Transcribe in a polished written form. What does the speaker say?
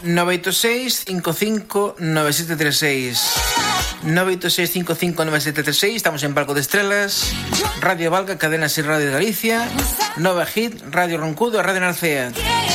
986 55 9736. 986 55 9736. Estamos en Palco de Estrelas, Radio Valga, Cadena Ser Radio de Galicia, Nova Hit, Radio Roncudo, Radio Narcea.